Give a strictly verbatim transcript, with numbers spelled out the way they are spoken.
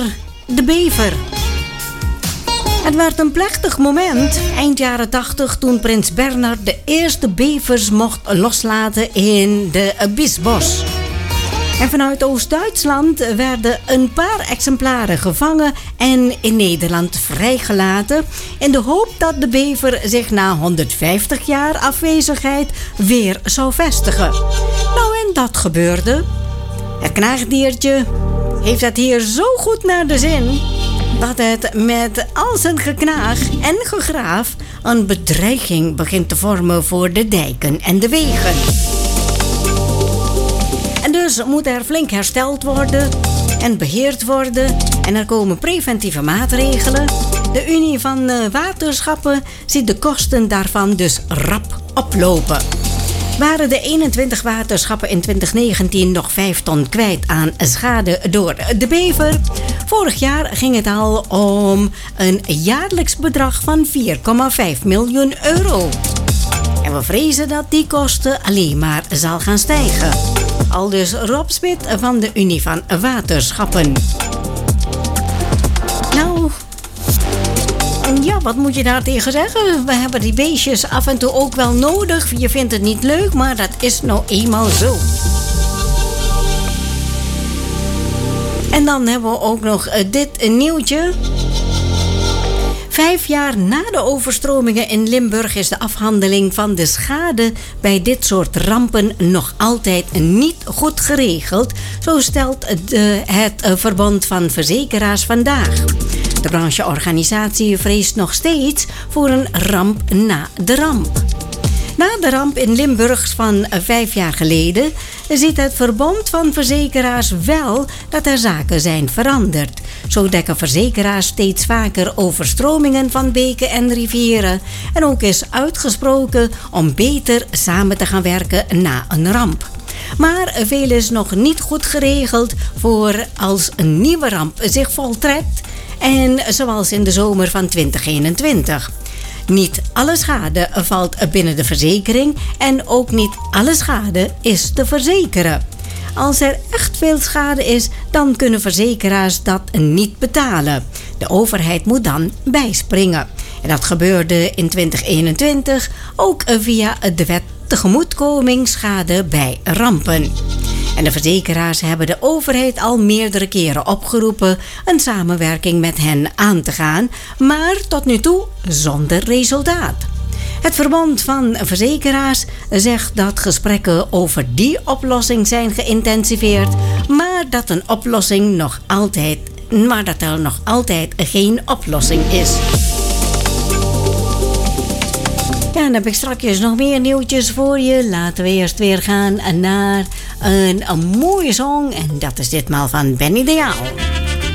de bever. Het werd een plechtig moment eind jaren tachtig toen prins Bernhard de eerste bevers mocht loslaten in de Biesbos. En vanuit Oost-Duitsland werden een paar exemplaren gevangen en in Nederland vrijgelaten in de hoop dat de bever zich na honderdvijftig jaar afwezigheid weer zou vestigen. Nou, en dat gebeurde. Het knaagdiertje heeft het hier zo goed naar de zin dat het met al zijn geknaag en gegraaf een bedreiging begint te vormen voor de dijken en de wegen. En dus moet er flink hersteld worden en beheerd worden en er komen preventieve maatregelen. De Unie van Waterschappen ziet de kosten daarvan dus rap oplopen. Waren de eenentwintig waterschappen in twintig negentien nog vijf ton kwijt aan schade door de bever. Vorig jaar ging het al om een jaarlijks bedrag van vier komma vijf miljoen euro. En we vrezen dat die kosten alleen maar zal gaan stijgen. Aldus Rob Smit van de Unie van Waterschappen. Nou, ja, wat moet je daar tegen zeggen? We hebben die beestjes af en toe ook wel nodig. Je vindt het niet leuk, maar dat is nou eenmaal zo. En dan hebben we ook nog dit nieuwtje. Vijf jaar na de overstromingen in Limburg is de afhandeling van de schade bij dit soort rampen nog altijd niet goed geregeld. Zo stelt de, het Verbond van Verzekeraars vandaag. De brancheorganisatie vreest nog steeds voor een ramp na de ramp. Na de ramp in Limburg van vijf jaar geleden ziet het Verbond van Verzekeraars wel dat er zaken zijn veranderd. Zo dekken verzekeraars steeds vaker overstromingen van beken en rivieren. En ook is uitgesproken om beter samen te gaan werken na een ramp. Maar veel is nog niet goed geregeld voor als een nieuwe ramp zich voltrekt. En zoals in de zomer van twintig eenentwintig. Niet alle schade valt binnen de verzekering en ook niet alle schade is te verzekeren. Als er echt veel schade is, dan kunnen verzekeraars dat niet betalen. De overheid moet dan bijspringen. En dat gebeurde in twintig eenentwintig ook via de wet tegemoetkoming schade bij rampen. En de verzekeraars hebben de overheid al meerdere keren opgeroepen een samenwerking met hen aan te gaan, maar tot nu toe zonder resultaat. Het Verbond van Verzekeraars zegt dat gesprekken over die oplossing zijn geïntensiveerd, maar dat een oplossing nog altijd, maar dat er nog altijd geen oplossing is. Ja, dan heb ik straks nog meer nieuwtjes voor je. Laten we eerst weer gaan naar een, een mooie song. En dat is ditmaal van Benny de Jaal.